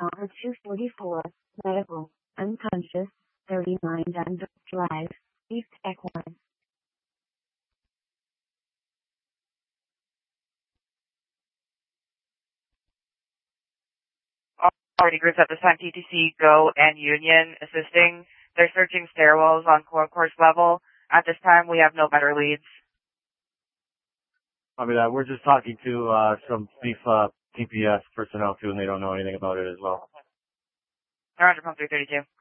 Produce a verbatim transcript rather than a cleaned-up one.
R two forty-four, medical, unconscious, thirty-nine Dundas Drive, East Equine. Already groups at this time, T T C, Go, and Union assisting. They're searching stairwells on core course level. At this time, we have no better leads. I mean, uh, we're just talking to uh, some beef uh, T P S personnel too, and they don't know anything about it as well. Roger, pump three thirty-two.